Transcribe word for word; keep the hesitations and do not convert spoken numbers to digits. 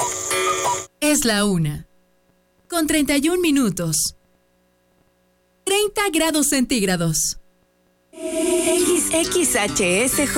Es la una. Con treinta y un minutos. treinta grados centígrados. X X H S